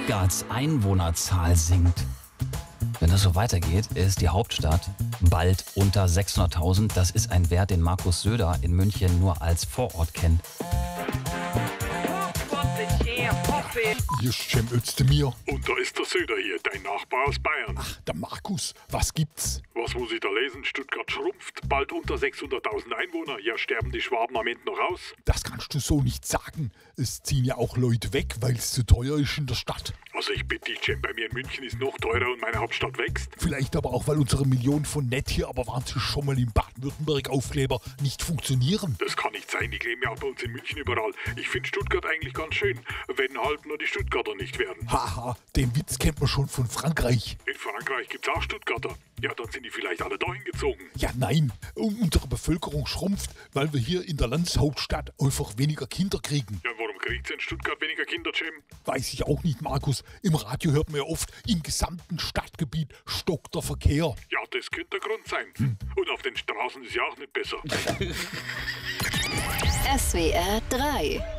Stuttgarts Einwohnerzahl sinkt. Wenn das so weitergeht, ist die Hauptstadt bald unter 600.000. Das ist ein Wert, den Markus Söder in München nur als Vorort kennt. Hier ist Cem Özdemir. Und da ist der Söder hier, dein Nachbar aus Bayern. Ach, der Markus, was gibt's? Was muss ich da lesen? Stuttgart schrumpft, bald unter 600.000 Einwohner. Ja, sterben die Schwaben am Ende noch aus? Das kannst du so nicht sagen. Es ziehen ja auch Leute weg, weil es zu teuer ist in der Stadt. Also ich bitte dich, Cem, bei mir in München ist noch teurer und meine Hauptstadt wächst. Vielleicht aber auch, weil unsere Millionen von nett hier, aber waren sie schon mal im Baden-Württemberg-Aufkleber, nicht funktionieren. Das kann nicht sein, die kleben ja auch bei uns in München überall. Ich finde Stuttgart eigentlich ganz schön, wenn halt nur die Stuttgarter nicht werden. Haha, den Witz kennt man schon von Frankreich. In Frankreich gibt's auch Stuttgarter. Ja, dann sind die vielleicht alle dahin gezogen. Ja, nein, unsere Bevölkerung schrumpft, weil wir hier in der Landeshauptstadt einfach weniger Kinder kriegen. Ja, warum kriegt in Stuttgart weniger Kinder, Cem? Weiß ich auch nicht, Markus. Im Radio hört man ja oft, im gesamten Stadtgebiet stockt der Verkehr. Ja, das könnte der Grund sein. Und auf den Straßen ist ja auch nicht besser. SWR 3